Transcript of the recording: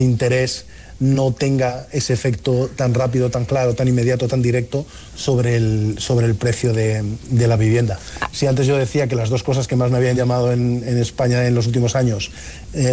interés no tenga ese efecto tan rápido, tan claro, tan inmediato, tan directo sobre el precio de la vivienda. Si antes yo decía que las dos cosas que más me habían llamado en España en los últimos años,